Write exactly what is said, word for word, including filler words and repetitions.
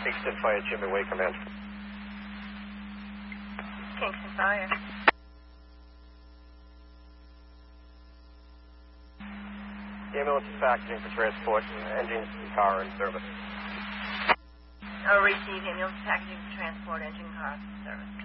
Kingston Fire, Jimmy Way, command. Kingston Fire. The ambulance is packaging for transport. Engines and car in service. Oh, receive ambulance packaging for transport, engine car service.